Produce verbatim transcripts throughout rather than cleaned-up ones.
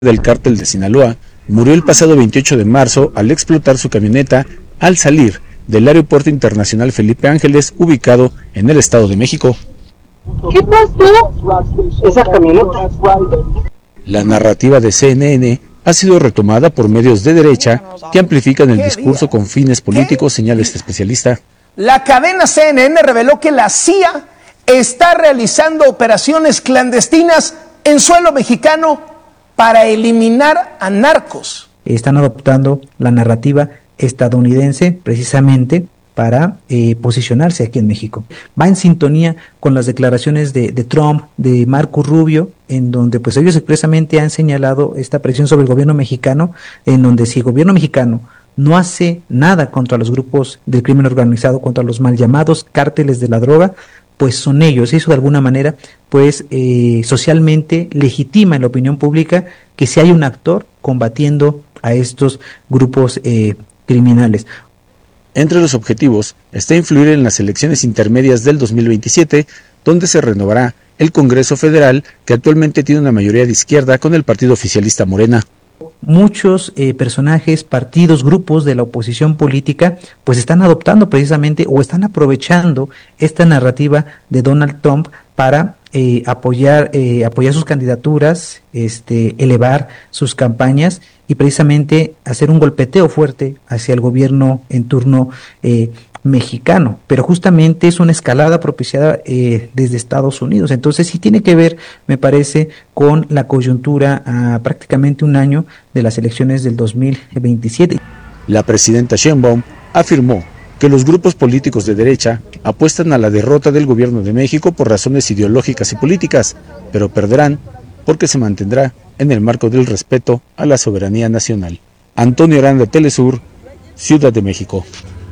del cártel de Sinaloa, murió el pasado veintiocho de marzo al explotar su camioneta al salir del Aeropuerto Internacional Felipe Ángeles, ubicado en el Estado de México. ¿Qué pasó? Esa camioneta. La narrativa de C N N ha sido retomada por medios de derecha que amplifican el discurso con fines políticos, señala este especialista. La cadena C N N reveló que la C I A está realizando operaciones clandestinas en suelo mexicano para eliminar a narcos. Están adoptando la narrativa estadounidense precisamente para eh, posicionarse aquí en México. Va en sintonía con las declaraciones de, de Trump, de Marco Rubio, en donde pues ellos expresamente han señalado esta presión sobre el gobierno mexicano, en donde si el gobierno mexicano no hace nada contra los grupos del crimen organizado, contra los mal llamados cárteles de la droga, pues son ellos. Eso de alguna manera pues eh, socialmente legitima en la opinión pública que si hay un actor combatiendo a estos grupos eh, criminales. Entre los objetivos está influir en las elecciones intermedias del dos mil veintisiete, donde se renovará el Congreso Federal, que actualmente tiene una mayoría de izquierda con el partido oficialista Morena. Muchos eh, personajes, partidos, grupos de la oposición política, pues están adoptando precisamente o están aprovechando esta narrativa de Donald Trump para eh, apoyar eh, apoyar sus candidaturas, este, elevar sus campañas y precisamente hacer un golpeteo fuerte hacia el gobierno en turno eh, mexicano, pero justamente es una escalada propiciada eh, desde Estados Unidos. Entonces sí tiene que ver, me parece, con la coyuntura a prácticamente un año de las elecciones del dos mil veintisiete. La presidenta Sheinbaum afirmó que los grupos políticos de derecha apuestan a la derrota del gobierno de México por razones ideológicas y políticas, pero perderán porque se mantendrá en el marco del respeto a la soberanía nacional. Antonio Aranda, Telesur, Ciudad de México.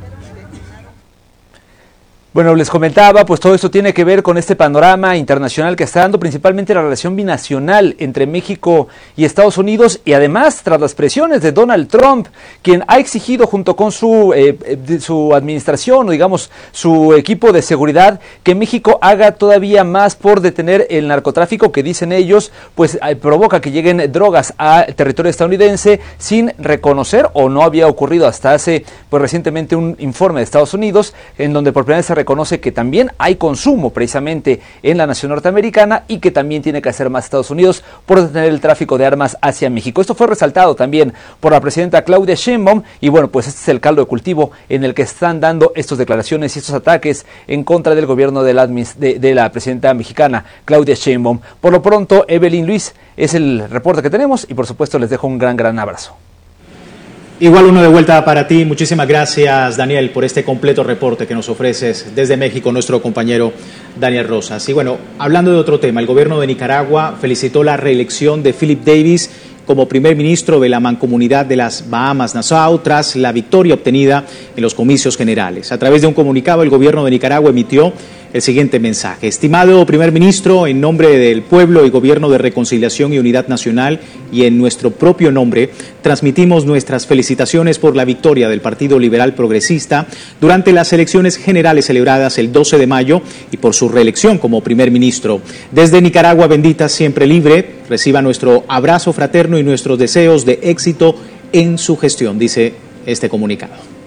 Bueno, les comentaba, pues todo esto tiene que ver con este panorama internacional que está dando principalmente la relación binacional entre México y Estados Unidos, y además tras las presiones de Donald Trump, quien ha exigido junto con su, eh, su administración o digamos su equipo de seguridad que México haga todavía más por detener el narcotráfico que dicen ellos, pues eh, provoca que lleguen drogas a territorio estadounidense sin reconocer, o no había ocurrido hasta hace pues recientemente un informe de Estados Unidos en donde por primera vez se reconoce que también hay consumo precisamente en la nación norteamericana y que también tiene que hacer más Estados Unidos por detener el tráfico de armas hacia México. Esto fue resaltado también por la presidenta Claudia Sheinbaum y bueno, pues este es el caldo de cultivo en el que están dando estas declaraciones y estos ataques en contra del gobierno de la, de, de la presidenta mexicana Claudia Sheinbaum. Por lo pronto, Evelyn Luis, es el reporte que tenemos y por supuesto les dejo un gran, gran abrazo. Igual uno de vuelta para ti. Muchísimas gracias, Daniel, por este completo reporte que nos ofreces desde México, nuestro compañero Daniel Rosas. Y bueno, hablando de otro tema, el gobierno de Nicaragua felicitó la reelección de Philip Davis como primer ministro de la Mancomunidad de las Bahamas-Nassau tras la victoria obtenida en los comicios generales. A través de un comunicado, el gobierno de Nicaragua emitió el siguiente mensaje. Estimado primer ministro, en nombre del pueblo y gobierno de reconciliación y unidad nacional y en nuestro propio nombre, transmitimos nuestras felicitaciones por la victoria del Partido Liberal Progresista durante las elecciones generales celebradas el doce de mayo y por su reelección como primer ministro. Desde Nicaragua bendita, siempre libre, reciba nuestro abrazo fraterno y nuestros deseos de éxito en su gestión, dice este comunicado.